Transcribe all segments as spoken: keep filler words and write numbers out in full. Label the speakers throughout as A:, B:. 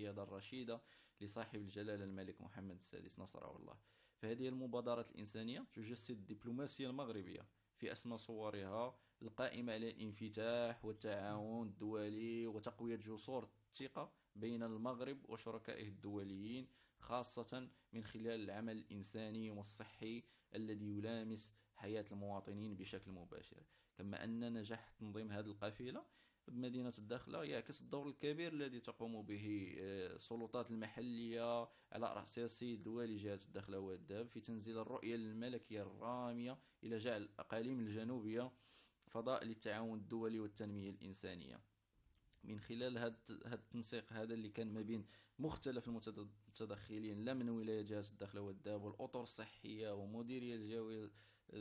A: والقيادة الرشيدة لصاحب الجلالة الملك محمد السادس نصره الله. فهذه المبادرات الإنسانية تجسد الدبلوماسية المغربية في أسمى صورها، القائمة على الانفتاح والتعاون الدولي وتقوية جسور الثقة بين المغرب وشركائه الدوليين، خاصة من خلال العمل الإنساني والصحي الذي يلامس حياة المواطنين بشكل مباشر. كما أن نجاح تنظيم هذه القافلة بمدينة الداخلة يعكس الدور الكبير الذي تقوم به السلطات المحلية على رأس السيد الوالي جهة الداخلة والداب في تنزيل الرؤية الملكية الرامية إلى جعل الأقاليم الجنوبية فضاء للتعاون الدولي والتنمية الإنسانية. من خلال هذا التنسيق هذا اللي كان ما بين مختلف المتدخلين، لا من ولاية جهة الداخلة والداب والأطر الصحية ومديرية الجوية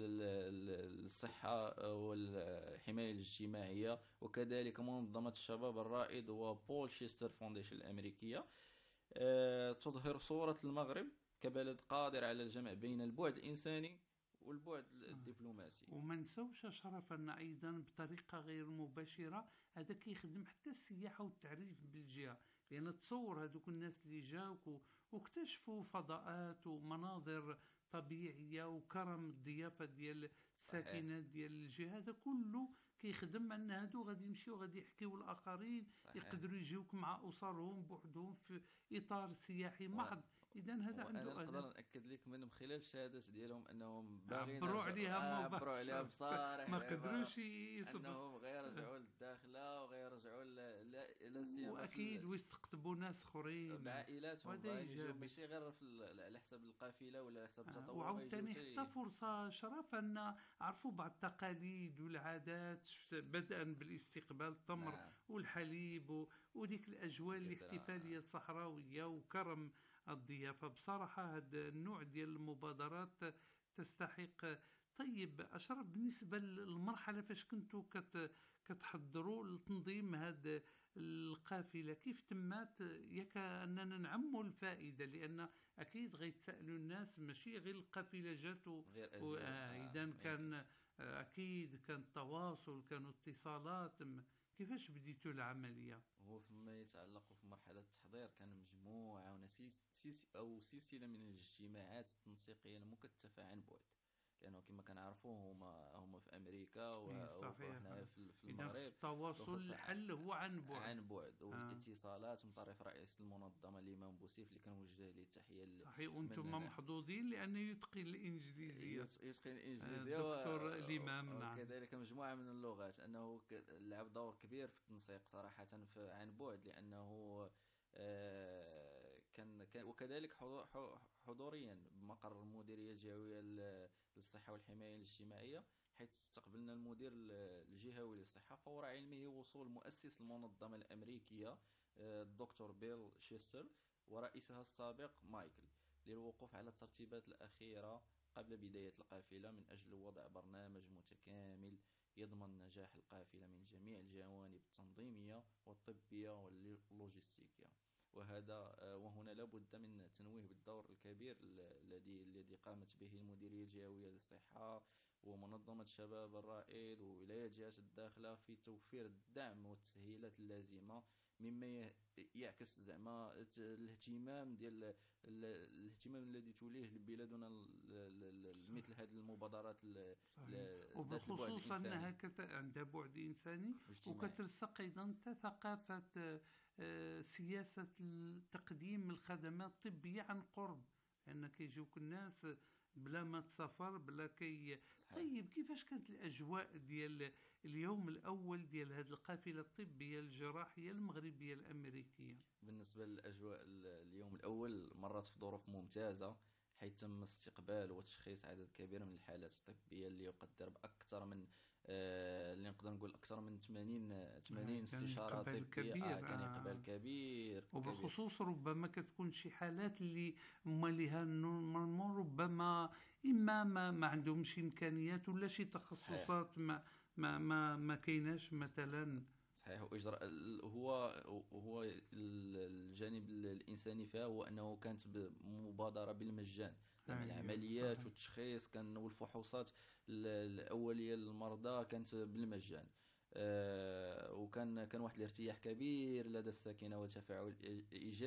A: الصحة والحماية الاجتماعية، وكذلك منظمة الشباب الرائد وبول شيستر فونديشن الأمريكية، تظهر صورة المغرب كبلد قادر على الجمع بين البعد الإنساني والبعد الدبلوماسي.
B: وما نسوش اشرف ان ايضا بطريقه غير مباشره هذا كيخدم حتى السياحه والتعريف بالجهه، لان تصور هذوك الناس اللي جاوك واكتشفوا فضاءات ومناظر طبيعيه وكرم الضيافه ديال الساكنات ديال الجهه، هذا كله كيخدم ان هادو غادي يمشيو غادي يحكيو الاخرين، يقدروا يجيوك مع اسرهم بوحدهم في اطار سياحي محض. اذا هذا عنده
A: انا نقدر ناكد لك من خلال الشهادات ديالهم انهم باغيين
B: عبروا عليها
A: عبروا عليها بصراحه،
B: ما قدروش يصبروا
A: انهم غيرجعوا للداخله وغيرجعوا لا سيما،
B: واكيد ويستقطبوا ناس اخرين
A: بعائلاتهم ماشي غير على حساب القافله ولا حساب التطور.
B: وعاوتاني حتى فرصه شرف ان عرفوا بعض التقاليد والعادات، بدءا بالاستقبال التمر نعم. والحليب وديك الاجواء الاحتفاليه الصحراويه وكرم الضيافه. بصراحه هذا النوع ديال المبادرات تستحق. طيب اشرف، بالنسبه للمرحله فاش كنتوا كت كتحضروا لتنظيم هذه القافله كيف تمات؟ ياك اننا نعموا الفائده، لان اكيد غيتسالوا الناس ماشي غير القافله جات و... و... آه اذا كان اكيد كان تواصل، كانوا اتصالات. كيفاش بديتوا العمليه؟
A: هو فيما يتعلق في مرحله التحضير كان مجموعه او سلسله من الاجتماعات التنسيقيه المكثفه عن بعد، لانه كما كنعرفوا هما هما في امريكا وحنا في المغرب.
B: التواصل الحل هو عن بعد
A: عن بعد والاتصالات من طرف رئيس المنظمه الامام بوسيف اللي كنوجه له التحيه.
B: صحيح، وانتم محظوظين لانه يتقن الانجليزيه
A: يتقن الانجليزيه
B: دكتور الامام. نعم.
A: وكذلك مجموعه من اللغات، انه لعب دور كبير في التنسيق صراحه عن بعد، لانه كان كان وكذلك حضوريا بمقر المديريه الجهويه للصحه والحمايه الاجتماعيه، حيث استقبلنا المدير الجهوي للصحه فور علمه وصول مؤسس المنظمه الامريكيه الدكتور بيل شيستر ورئيسها السابق مايكل للوقوف على الترتيبات الاخيره قبل بدايه القافله من اجل وضع برنامج متكامل يضمن نجاح القافلة من جميع الجوانب التنظيمية والطبية واللوجستيكية. وهذا وهنا لابد من التنويه بالدور الكبير الذي الذي قامت به المديرية الجهوية للصحة ومنظمة الشباب الرائد وولاية جهة الداخلة في توفير الدعم والتسهيلات اللازمة، مما يعكس زعما الاهتمام ديال الاهتمام الذي توليه بلادنا مثل هذه المبادرات،
B: وبخصوص انها عندها بعد انساني وكترسق ايضا ثقافه سياسه تقديم الخدمات الطبيه عن قرب، لان كيجيوك الناس بلا ما تسافر بلا كي. طيب كيفاش كانت الاجواء ديال اليوم الاول ديال هذه القافله الطبيه الجراحيه المغربيه الامريكيه؟
A: بالنسبه للاجواء اليوم الاول مرت في ظروف ممتازه، حيث تم استقبال وتشخيص عدد كبير من الحالات الطبيه اللي يقدر باكثر من آه اللي نقدر نقول اكثر من ثمانين ثمانين استشاره طبيه.
B: كبير.
A: آه كان اقبال كبير،
B: وبخصوص كبير. ربما كتكون شي حالات اللي هما لها نورمالمون ربما اما ما, ما عندهمش امكانيات ولا شي تخصصات ما ما ما, ما كايناش مثلا.
A: صحيح. واجراء هو هو الجانب الانساني فيها هو انه كانت مبادره بالمجان، يعني العمليات والتشخيص كان والفحوصات الاوليه للمرضى كانت بالمجان. آه وكان كان واحد الارتياح كبير لدى الساكنه وتفاعل ايجابي